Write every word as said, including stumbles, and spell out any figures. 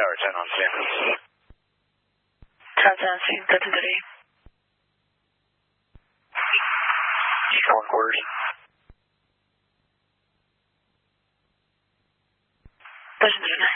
Tower, ten on scene. ten on scene, thirty thirty. One quarters. Vision thirty-nine.